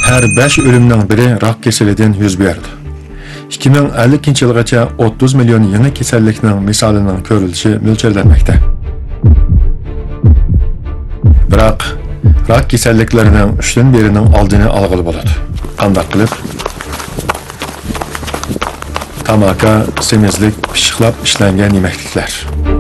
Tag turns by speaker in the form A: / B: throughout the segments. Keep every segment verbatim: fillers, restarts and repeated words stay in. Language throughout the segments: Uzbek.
A: Her beş ölümden biri rak keselinden yüz berdi. iki ming ellinchi yılgacha o'ttiz milyon yeni kasallikning misolinin ko'rilishi mo'ljallanmoqda. Biroq rak kasalliklarining uchdan birining oldini olg'ili bo'ladi. Qanday qilib? Tamaka, semizlik, pishiqlab ishlangan yemeklikler.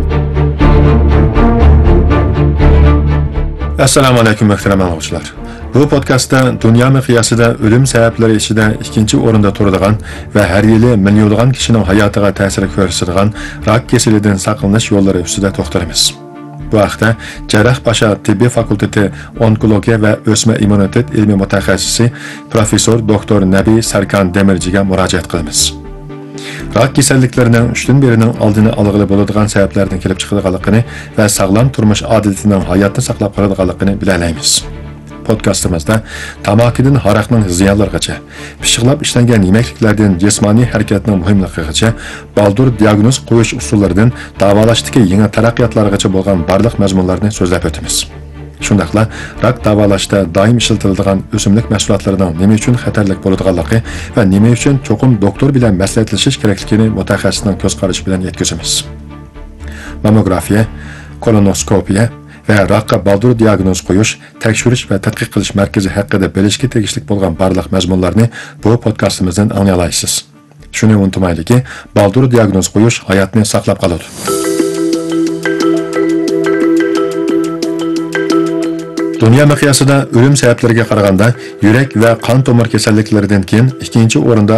A: Assalomu alaykum muhtaram o'quvchilar. Bu podcastda dunyo miqyosida o'lim sabablari ichida ikkinchi o'rinda turadigan va har yili millionlagan kishining hayotiga ta'sir ko'rsatadigan rak kasalidan saqlanish yo'llari ustida to'xtalamiz. Bu haqda Jarrohbasha tibbiy fakulteti onkologiya va o'sma immunitet ilmiy mutaxassisi professor doktor Nabiy Sarkan Demirjiga murojaat qilamiz. Rak kasalliklarining uchdan birining oldini olg'ili bo'ladigan sabablardan kelib chiqadiganligini va sog'lom turmush odatining hayotni saqlab qoladiganligini bilalaymiz. Podcastimizda tamakidan haraqning ziyonlarigacha, pishiqlab ishlangan yemekliklardan jismoniy harakatning muhimligigacha, baldur diagnoz qo'yish usullaridan davolashdagi yangi taraqqiyotlargacha bo'lgan barliq mazmunlarni so'zlab o'tamiz. Shundaqla rak davolashda doim ishlatiladigan o'simlik mahsulotlarining nima uchun xatarlik bo'ladiganligi va nima uchun cho'qim doktor bilan maslahatlashish kerakligini mutaxassisning ko'z qarashi bilan yetkazamiz. Mammografiya, kolonoskopiya va rakka baldur diagnoz qo'yish, tekshirish va tadqiq qilish markazi haqida bilishga tegishli bo'lgan barliq mazmunlarni bu podkastimizdan anglay olasiz. Shuni unutmaylikki, baldur diagnoz qo'yish hayotni saqlab qoladi. Dünya miqyosida o'lim sabablariga qaraganda yurak va qon tomir kasalliklaridan keyin ikkinchi o'rinda